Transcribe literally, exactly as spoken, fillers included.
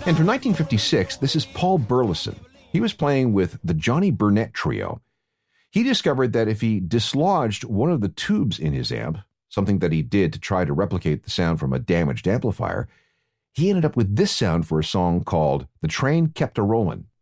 And from nineteen fifty-six, this is Paul Burleson. He was playing with the Johnny Burnett Trio. He discovered that if he dislodged one of the tubes in his amp, something that he did to try to replicate the sound from a damaged amplifier, he ended up with this sound for a song called The Train Kept a Rollin'.